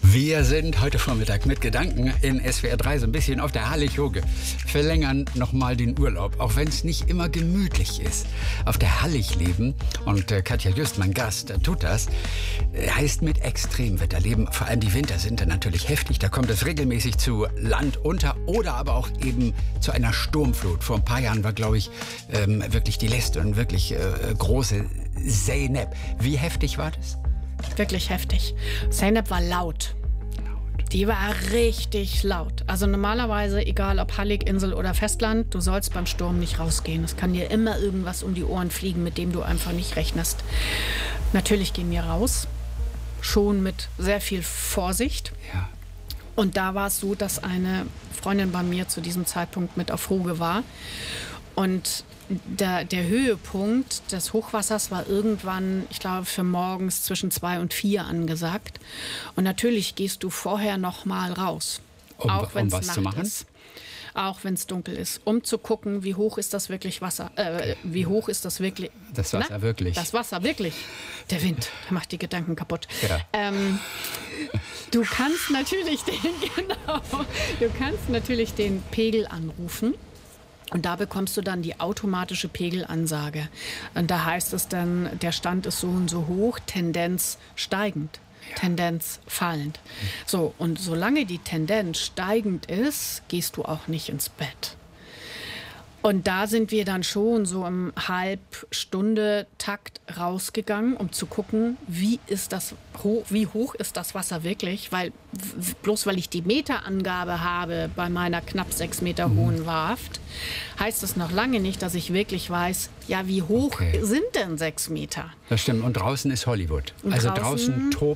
Wir sind heute Vormittag mit Gedanken in SWR 3 so ein bisschen auf der Hallig-Hoge. Verlängern nochmal den Urlaub, auch wenn es nicht immer gemütlich ist. Auf der Hallig leben, und Katja Just, mein Gast, tut das, heißt mit Extremwetter leben. Vor allem die Winter sind dann natürlich heftig. Da kommt es regelmäßig zu Land unter oder aber auch eben zu einer Sturmflut. Vor ein paar Jahren war, glaube ich, wirklich die letzte und wirklich große Zeynep. Wie heftig war das? Wirklich heftig. Zeynep war laut. Die war richtig laut. Also normalerweise, egal ob Hallig, Insel oder Festland, du sollst beim Sturm nicht rausgehen. Es kann dir immer irgendwas um die Ohren fliegen, mit dem du einfach nicht rechnest. Natürlich gehen wir raus, schon mit sehr viel Vorsicht. Ja. Und da war es so, dass eine Freundin bei mir zu diesem Zeitpunkt mit auf Hoge war. Und der Höhepunkt des Hochwassers war irgendwann, ich glaube, für morgens zwischen 2 und 4 angesagt. Und natürlich gehst du vorher noch mal raus. Auch wenn es was Nacht zu machen? ist. Auch wenn es dunkel ist, um zu gucken, wie hoch ist das wirklich Wasser. Wie hoch ist das wirklich? Das Wasser wirklich. Das Wasser wirklich. Der Wind, der macht die Gedanken kaputt. Ja. Du kannst natürlich den Pegel anrufen. Und da bekommst du dann die automatische Pegelansage. Und da heißt es dann, der Stand ist so und so hoch, Tendenz steigend, Tendenz fallend. So, und solange die Tendenz steigend ist, gehst du auch nicht ins Bett. Und da sind wir dann schon so im Halbstunde-Takt rausgegangen, um zu gucken, wie hoch ist das Wasser wirklich. Weil bloß weil ich die Meterangabe habe bei meiner knapp 6 Meter hohen Warft, heißt das noch lange nicht, dass ich wirklich weiß, ja, wie hoch sind denn 6 Meter? Das stimmt. Und draußen ist Hollywood. Und also draußen tobt